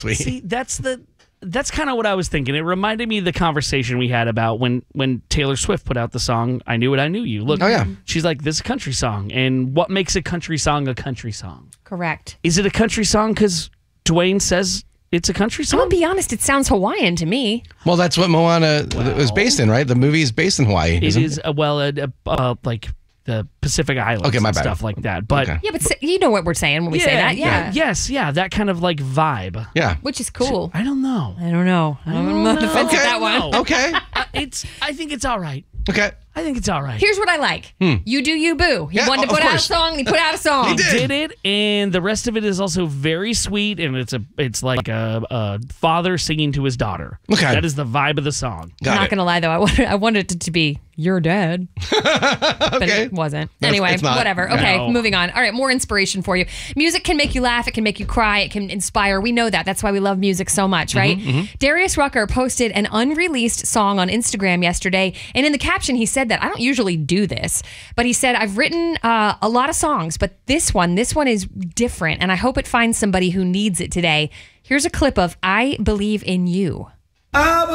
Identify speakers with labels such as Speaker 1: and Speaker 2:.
Speaker 1: Sweet.
Speaker 2: See, that's kind of what I was thinking. It reminded me of the conversation we had about when Taylor Swift put out the song "I Knew It, I Knew You." Look, she's like, this is a country song, and what makes a country song a country song?
Speaker 3: Correct.
Speaker 2: Is it a country song because Dwayne says it's a country song?
Speaker 3: I'm gonna be honest, it sounds Hawaiian to me.
Speaker 1: Well, that's what Moana was based in, right? The movie is based in Hawaii.
Speaker 2: It is like the Pacific Islands,
Speaker 1: okay, my
Speaker 2: and
Speaker 1: bad.
Speaker 2: stuff like that. But
Speaker 3: Yeah, but you know what we're saying when we say that. Yeah.
Speaker 2: Yes, that kind of like vibe.
Speaker 1: Yeah.
Speaker 3: Which is cool.
Speaker 2: I don't know.
Speaker 3: I'm on the fence with that one.
Speaker 1: Okay.
Speaker 2: I think it's all right.
Speaker 1: Okay.
Speaker 2: I think it's all right.
Speaker 3: Here's what I like. You do you, boo. He
Speaker 1: Yeah,
Speaker 3: wanted to
Speaker 1: of
Speaker 3: put out a
Speaker 1: course.
Speaker 3: song, he put out a song.
Speaker 1: He
Speaker 2: did it, and the rest of it is also very sweet, and it's like a father singing to his daughter.
Speaker 1: Okay.
Speaker 2: That is the vibe of the song.
Speaker 3: I'm not going to lie, though. I wanted it to be your dad. But
Speaker 1: Okay.
Speaker 3: it wasn't.
Speaker 1: No,
Speaker 3: Anyway,
Speaker 1: it's not.
Speaker 3: whatever. Okay,
Speaker 2: No.
Speaker 3: moving on. All right, more inspiration for you. Music can make you laugh. It can make you cry. It can inspire. We know that. That's why we love music so much, right? Darius Rucker posted an unreleased song on Instagram yesterday, and in the caption, he said that I don't usually do this, but he said, I've written a lot of songs, but this one is different, and I hope it finds somebody who needs it today. Here's a clip of I Believe in You.